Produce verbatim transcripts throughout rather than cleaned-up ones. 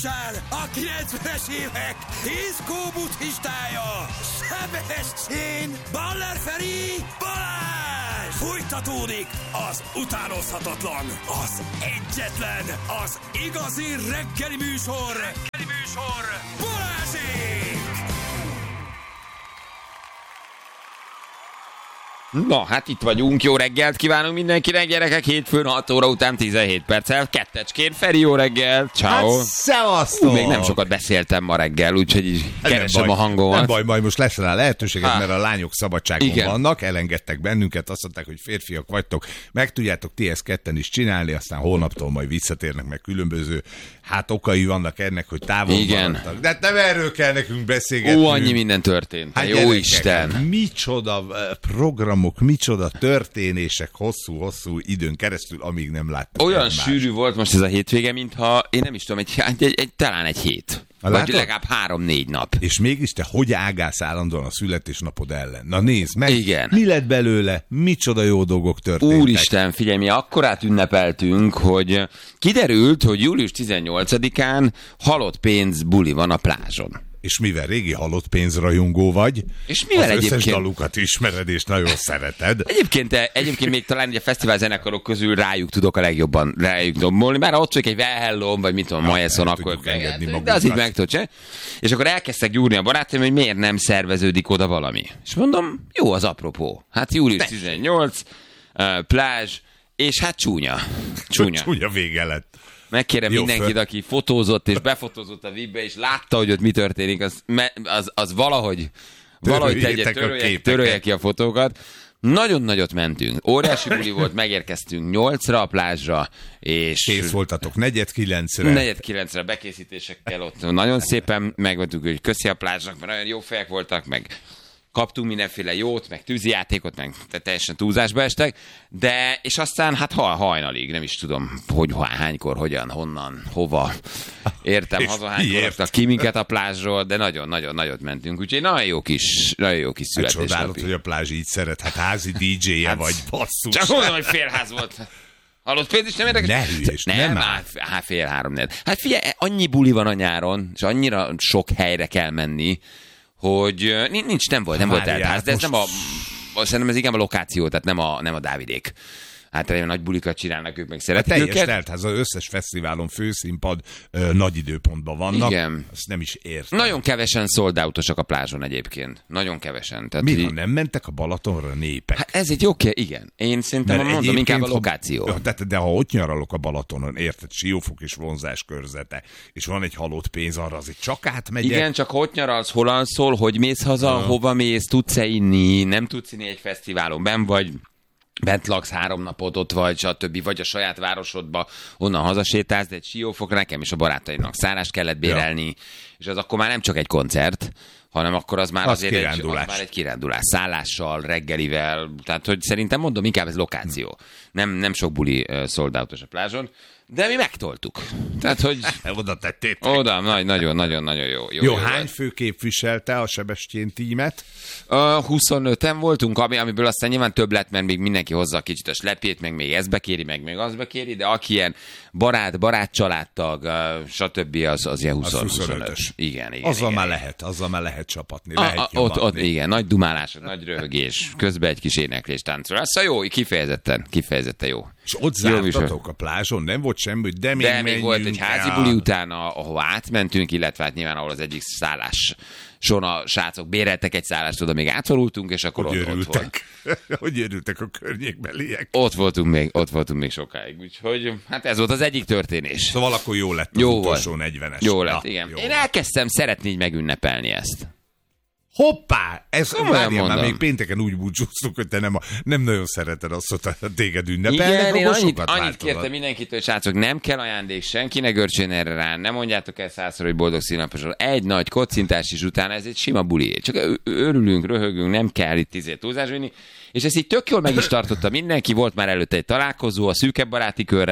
A kilencvenes évek diszkó buddhistája, Sebestyén, Baller Feri, Balázs! Fújtatódik az utánozhatatlan, az egyetlen, az igazi reggeli műsor, reggeli műsor, Balázsék! Na, hát itt vagyunk, jó reggelt kívánunk mindenkinek, gyerekek, hétfőn hat óra után tizenhét perccel, kettecskén, Feri, jó reggelt, ciao. Hát, szevasztok! Még nem sokat beszéltem ma reggel, úgyhogy így keresem a hangomat. Nem baj, majd most lesz rá lehetőséget, Há. mert a lányok szabadságon Igen. vannak, elengedtek bennünket, azt mondták, hogy férfiak vagytok, meg tudjátok ti ezt ketten is csinálni, aztán holnaptól majd visszatérnek, meg különböző, hát okai vannak ennek, hogy távol Igen. maradtak. De hát nem erről kell nekünk beszélgetni. Ó, annyi minden történt, Hát jó gyerekek, Isten. Micsoda eh, programok, micsoda történések hosszú-hosszú időn keresztül, amíg nem láttuk Olyan egymást. sűrű volt most ez a hétvége, mintha, én nem is tudom, egy, egy, egy, egy talán egy hét. Vagy látod? legalább három-négy nap. És mégis te hogy ágálsz állandóan a születésnapod ellen? Na nézd meg, Igen. mi lett belőle, micsoda jó dolgok történtek. Úristen, figyelj, mi akkorát ünnepeltünk, hogy kiderült, hogy július tizennyolcadikán halott pénz buli van a plázson. És mivel régi halott pénzrajongó vagy, És mivel az összes egyébként- dalukat ismered és nagyon szereted. Egyébként, egyébként még talán ugye a fesztivál zenekarok közül rájuk tudok a legjobban rájuk dombolni, már ott csak egy Well vagy mit tudom, Majesson, el akkor tudjuk engedni de magunkat. az így meg tudod csinálni. És akkor elkezdtek gyúrni a barátaim, hogy miért nem szerveződik oda valami. És mondom, jó az apropó. Hát július tizennyolc, uh, plázs, és hát csúnya. Csúnya. Csúnya vége lett. Megkérem Jó, mindenkit, föl- aki fotózott és befotózott a vibbe, és látta, hogy ott mi történik, az, me- az, az valahogy, valahogy tegye, Töröljétek a törölje, képeket. törölje ki a fotókat. Nagyon nagyot mentünk. Óriási buli volt, megérkeztünk nyolcra a plázsra, és Kész voltatok negyed kilencre. negyed kilencre bekészítésekkel ott nagyon szépen megvettük, hogy köszi a plázsnak, mert nagyon jó fejek voltak, meg kaptunk mindenféle jót, meg tűzijátékot, meg teljesen túlzásba estek, de, és aztán hát ha, hajnalig, nem is tudom, hogy hánykor, hogyan, honnan, hova, értem, És haza hánykor miért? raktak ki minket a plázsról, de nagyon-nagyon nagyot mentünk, úgyhogy nagyon jó kis, nagyon jó kis Hát csodálod, születésnapi. hogy a plázs így szeret. Hát házi dé dzséje Hát, vagy, basszus. Csak mondom, hogy félház volt. Halott pénz is nem érdekes? Ne hülyés, nem, nem nem áll. hát fél három nél. Hát figyelj, annyi buli van a nyáron, és annyira sok helyre kell menni, hogy ö, nincs, nem volt, nem volt Várjál, teltház, de ez most- nem a, szerintem ez inkább a lokáció, tehát nem a, nem a Dávidék. Általában nagy bulikat csinálnak, ők meg A szeretik teljes őket. teltház, az összes fesztiválon főszínpad ö, nagy időpontban vannak. Igen. Azt nem is értem. Nagyon kevesen sold out-osak a plázson egyébként. Nagyon kevesen. Tehát, Mi hogy- van, nem mentek a Balatonra népek? Hát ez egy oké, igen. Én szerintem Mert mondom, inkább a egyébként, lokáció. Ha, de, de ha ott nyaralok a Balatonon, érted, Siófok és vonzás körzete, és van egy halott pénz, arra azért csak átmegyek. Igen, csak hogy nyaralsz, hol alszol, hogy mész haza, Aha. hova mész, tudsz-e inni, nem tudsz inni egy fesztiválon, benn vagy, bent laksz három napot, ott vagy, stb. Vagy a saját városodba, onnan hazasétálsz, de egy Siófokra nekem és a barátaimnak szállást kellett bérelni, ja. És az akkor már nem csak egy koncert, hanem akkor az már Az azért egy, az kirándulás. már egy kirándulás, szállással, reggelivel, tehát hogy szerintem mondom, inkább ez lokáció. Nem, nem sok buli uh, sold out-os a plázson, de mi megtoltuk. Tehát, hogy Oda tettétek. oda, nagy, nagyon, nagyon, nagyon jó. Jó, Jó, jó hány volt. fő képviselte a Sebestyén tímet? Uh, huszonöten voltunk, ami, amiből aztán nyilván több lett, mert még mindenki hozza a kicsit a slepjét, meg még ezt bekéri, meg még azt bekéri, de aki ilyen barát, barát családtag, uh, stb. az, az ilyen húsz, huszonöt. huszonötös. Igen, igen. Azzal igen, már igen. lehet, azzal már lehet csapatni, A, lehet a, ott, ott, nyomatni. igen, nagy dumálás, nagy röhögés, közben egy kis éneklés, táncolás. Szóval jó, kifejezetten, kifejezetten jó. És ott Jó műsor. zártatok a plázson, nem volt semmi, hogy de még De még volt egy menjünk házi el. buli utána, ahova átmentünk, illetve hát nyilván ahol az egyik szállás son a srácok béreltek egy szállást, oda még átszorultunk, és akkor Hogy ott, ott volt. örültek? Hogy örültek a környékbeliek? Ott voltunk még, ott voltunk még sokáig, úgyhogy hát ez volt az egyik történés. Szóval akkor jó lett az Jó utolsó volt. negyvenes. Jó Na, lett, igen. jó Én volt. elkezdtem szeretni így megünnepelni ezt. Hoppá! Ez, Komolyan várjál, már mondom. még pénteken úgy búcsúztunk, hogy te nem, a, nem nagyon szereted azt, hogy téged ünnepelnek, Igen, én akkor annyit, sokat annyit változol. kértem mindenkitől, hogy srácok, nem kell ajándék, senki ne görcsön erre rá, nem mondjátok el százszor, hogy boldog színnaposról. Egy nagy kocintás is utána, ez egy sima buli. Csak ö- örülünk, röhögünk, nem kell itt izé túlzás vinni. És ezt így tök jól meg is tartotta mindenki, volt már előtte egy találkozó a szűkebb baráti körrel,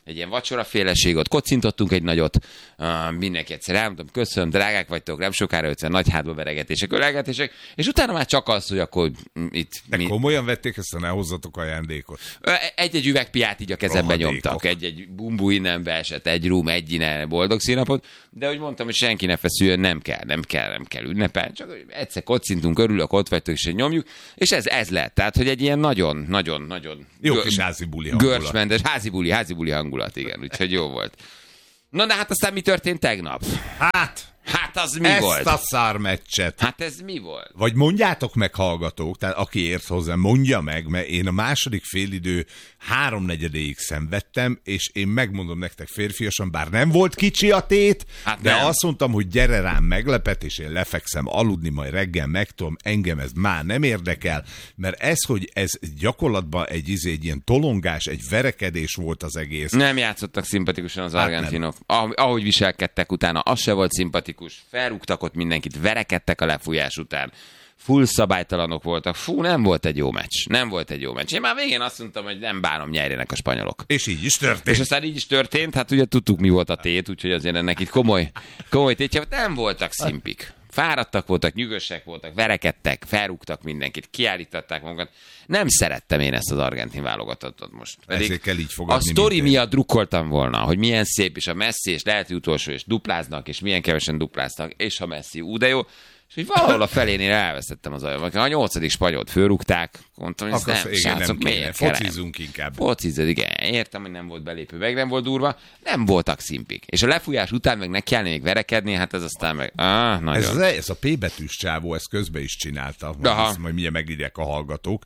egy ilyen vacsoraféleség, ott kocintottunk egy nagyot, uh, mindenki egyszer elmondtam, köszönöm, drágák vagytok, nem sokára ötven nagy hátba veregetések, ölelgetések, és utána már csak az, hogy akkor itt... De mi... komolyan vették ezt, ne hozzatok ajándékot? Egy-egy üvegpiát így a kezembe nyomtak, egy-egy bumbu innen beesett, egy rum, egy innen, boldog színapot, de hogy mondtam, hogy senki ne feszüljön, nem kell, nem kell, nem kell ünnepelni, csak egyszer kocintunk, örülök, ott vagytok, és nyomjuk, és ez, ez lett, tehát, hogy egy ilyen nagyon, nagyon, nagyon... Jó kis házi buli hangulat. Görcsmentes, házi buli, házi buli hangulat, igen, úgyhogy jó volt. Na, de hát aztán mi történt tegnap? Hát... Hát az mi ezt volt? Ezt a szármeccset. Hát ez mi volt? Vagy mondjátok meg, hallgatók, tehát aki ért hozzá, mondja meg, mert én a második félidő háromnegyedéig szenvedtem, és én megmondom nektek férfiasan, bár nem volt kicsi a tét, hát de nem. Azt mondtam, hogy gyere rám meglepet, és én lefekszem aludni, majd reggel megtudom, engem ez már nem érdekel, mert ez, hogy ez gyakorlatban egy, izé, egy ilyen tolongás, egy verekedés volt az egész. Nem játszottak szimpatikusan az hát argentinok. Nem. Ahogy viselkedtek utána, az se volt szimpatikus. Felrúgtak ott mindenkit, verekedtek a lefújás után. Full szabálytalanok voltak. Fú, nem volt egy jó meccs. Nem volt egy jó meccs. Én már végén azt mondtam, hogy nem bánom, nyerjenek a spanyolok. És így is történt. És aztán így is történt, hát ugye tudtuk, mi volt a tét, úgyhogy azért ennek itt komoly, komoly tétje. Nem voltak szimpik. Fáradtak voltak, nyűgösek voltak, verekedtek, felrúgtak mindenkit, kiállították magukat. Nem szerettem én ezt az argentin válogatottat most. Ezért kell így fogadni. A sztori miatt drukkoltam volna, hogy milyen szép, és a Messi, és lehet, hogy utolsó, és dupláznak, és milyen kevesen dupláztak, és a Messi, ú, de jó. És hogy valahol a felénél elvesztettem az ajamat. A nyolcadik spanyolt fölrúgták, mondtam, hogy ez nem, srácok, miért kell? Focizzunk inkább. Focizzad, igen. Értem, hogy nem volt belépő, meg nem volt durva, nem voltak szimpik. És a lefújás után meg ne kellene még verekedni, hát ez aztán meg... Ah, nagyon. Ez, az, ez a P betűs csávó, ezt közben is csinálta. Ezt majd mindjárt megírják a hallgatók.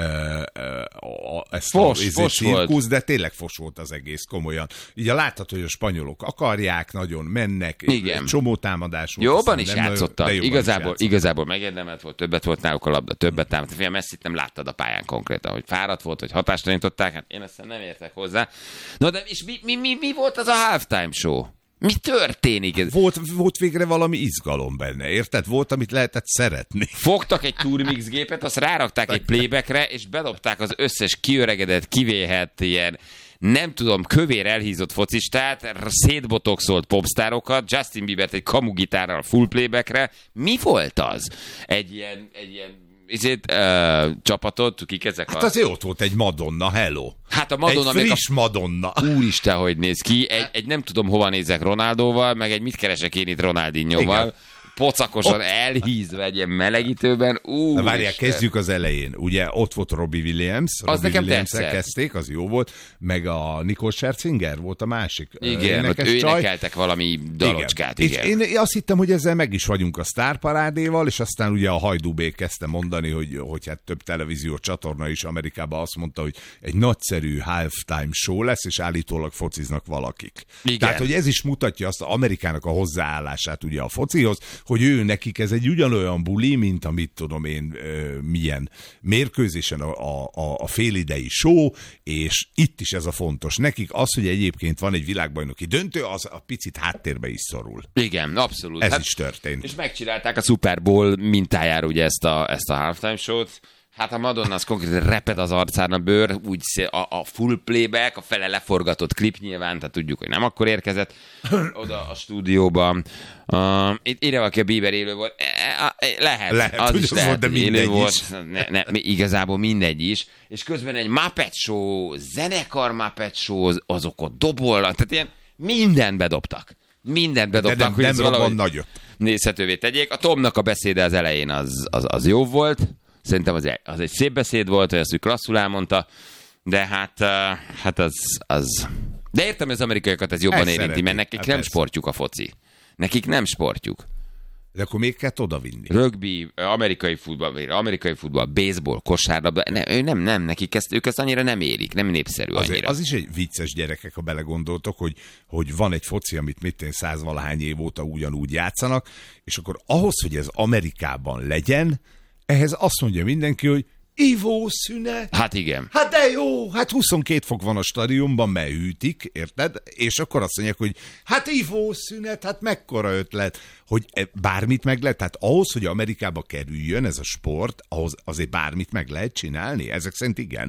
Ezt fos, a, fos cirkusz, volt. De tényleg fos volt az egész, komolyan. Így látható, hogy a spanyolok akarják, nagyon mennek, igen. Csomó támadás volt. Jobban is játszottak. Igazából, is igazából megérdemelt volt, többet volt náluk a labda, többet támadt. A Messit nem láttad a pályán konkrétan, hogy fáradt volt, hogy hatástalanították, hát én ezt nem értek hozzá. No, de és mi, mi, mi, mi volt az a halftime show? Mi történik? Volt, volt végre valami izgalom benne, érted? Volt, amit lehetett szeretni. Fogtak egy Turmix gépet, azt rárakták egy playbackre, és bedobták az összes kiöregedett, kivéhet ilyen, nem tudom, kövér elhízott focistát, szétbotoxolt popstárokat, Justin Biebert egy kamugitárral full playbackre. Mi volt az? Egy ilyen, egy ilyen Ezért, uh, csapatot, kik ezek hát a... azért ott volt egy Madonna, hello. Hát a Madonna... Egy friss a... Madonna. Úristen, hogy néz ki. Egy, egy nem tudom, hova nézek Ronaldóval, meg egy mit keresek én itt Ronaldinhoval. Pocakosan ott... elhízva egy ilyen melegítőben. Úristen. Várják, kezdjük az elején. Ugye ott volt Robbie Williams. Az Robbie nekem Williams-el kezdték, az jó volt. Meg a Nicole Scherzinger volt a másik. Igen, ott ő énekeltek valami dalocskát. Igen. Igen. És én azt hittem, hogy ezzel meg is vagyunk a sztárparádéval, és aztán ugye a Hajdúbék kezdte mondani, hogy, hogy hát több televíziós csatorna is Amerikában azt mondta, hogy egy nagyszerű halftime show lesz, és állítólag fociznak valakik. Igen. Tehát, hogy ez is mutatja azt Amerikának a hozzáállását ugye a focihoz, hogy ő nekik ez egy ugyanolyan buli, mint amit tudom én ö, milyen mérkőzésen a, a, a félidei show, és itt is ez a fontos. Nekik az, hogy egyébként van egy világbajnoki döntő, az a picit háttérbe is szorul. Igen, abszolút. Ez hát, is történt. És megcsinálták a Super Bowl mintájára ugye ezt a, ezt a halftime show-t. Hát a Madonna az konkrétan reped az arcán a bőr, úgy a, a full playback, a fele leforgatott klip nyilván, tehát tudjuk, hogy nem akkor érkezett oda a stúdióba. Uh, itt ide valaki a Bieber élő volt. Lehet, lehet az is lehet, volt, de élő volt. Is. Ne, ne, igazából mindegy is. És közben egy Muppet Show, zenekar Muppet Show, azok ott dobolnak, tehát ilyen mindent bedobtak. Mindent bedobtak, de nem, hogy nem ez valahogy nagyot. Nézhetővé tegyék. A Tomnak a beszéde az elején az, az, az jó volt. Szerintem az egy, az egy szép beszéd volt, hogy ezt ő klasszul elmondta, de hát, uh, hát az, az... De értem, hogy az amerikaiakat ez jobban ez érinti, szeretik. Mert nekik hát nem persze. Sportjuk a foci. Nekik nem sportjuk. De akkor még kell odavinni. Rögbi, amerikai futball, amerikai futball, baseball, kosárlabda, ne, nem, nem, nekik ezt, ők ezt annyira nem érik, nem népszerű annyira. Azért, az is egy vicces, gyerekek, ha belegondoltok, hogy, hogy van egy foci, amit mit én százvalahány év óta ugyanúgy játszanak, és akkor ahhoz, hogy ez Amerikában legyen, ehhez azt mondja mindenki, hogy ivószünet. Hát igen. Hát de jó, hát huszonkét fok van a stadionban, mert hűtik, érted? És akkor azt mondják, hogy hát ivószünet, hát mekkora ötlet, hogy bármit meg lehet. Tehát ahhoz, hogy Amerikába kerüljön ez a sport, ahhoz azért bármit meg lehet csinálni. Ezek szerint igen.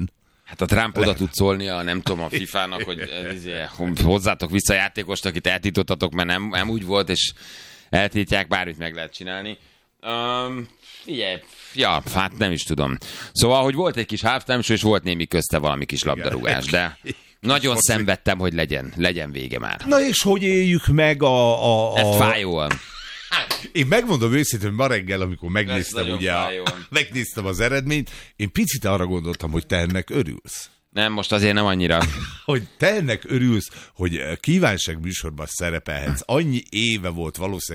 Hát a Trump oda tud szólni, a, nem tudom, a fifának, hogy ez, hozzátok vissza játékost, akit eltiltottatok, mert nem, nem úgy volt, és eltiltják, bármit meg lehet csinálni. Um, figyelj, ja, hát nem is tudom. Szóval, hogy volt egy kis halftime show, és volt némi közte valami kis labdarúgás, de nagyon szenvedtem, hogy legyen, legyen vége már. Na és hogy éljük meg a... a, a... Ez fájóan. Én megmondom őszintén, hogy ma reggel, amikor megnéztem, ugye a, megnéztem az eredményt, én picit arra gondoltam, hogy te ennek örülsz. Nem, most azért nem annyira. Hogy te ennek örülsz, hogy kívánság műsorban szerepelhetsz. Annyi éve volt valószínűleg